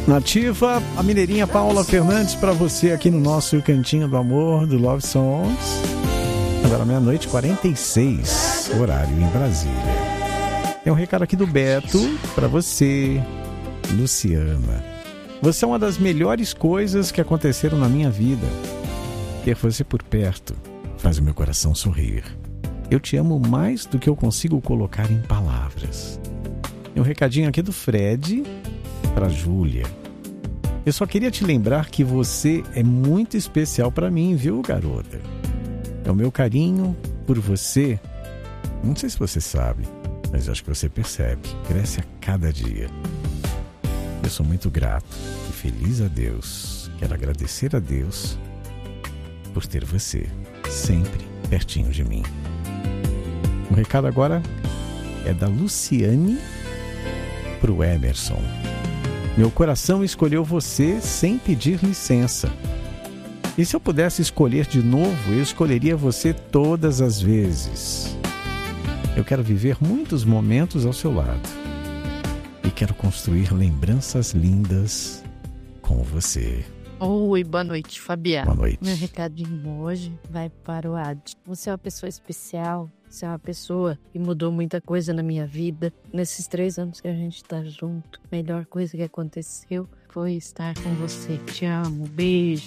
Nativa, a mineirinha Paula Fernandes para você aqui no nosso Cantinho do Amor, do Love Songs. Agora 00:46, horário em Brasília. Tem um recado aqui do Beto para você, Luciana. Você é uma das melhores coisas que aconteceram na minha vida. Ter você por perto faz o meu coração sorrir. Eu te amo mais do que eu consigo colocar em palavras. Tem um recadinho aqui do Fred para Júlia. Eu só queria te lembrar que você é muito especial para mim, viu, garota? É o meu carinho por você. Não sei se você sabe, mas acho que você percebe. Cresce a cada dia. Eu sou muito grato e feliz a Deus. Quero agradecer a Deus por ter você sempre pertinho de mim. O recado agora é da Luciane pro Emerson. Meu coração escolheu você sem pedir licença. E se eu pudesse escolher de novo, eu escolheria você todas as vezes. Eu quero viver muitos momentos ao seu lado. E quero construir lembranças lindas com você. Oi, boa noite, Fabiana. Boa noite. Meu recadinho hoje vai para o Ad. Você é uma pessoa especial. Você é uma pessoa que mudou muita coisa na minha vida. Nesses 3 anos que a gente tá junto, a melhor coisa que aconteceu foi estar com você. Te amo, beijo.